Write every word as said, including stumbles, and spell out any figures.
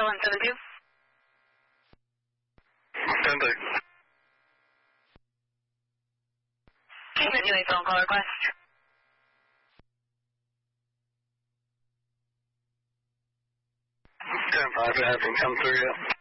one seven two. Stand by. Continuing phone call request. ten five, it hasn't come through yet.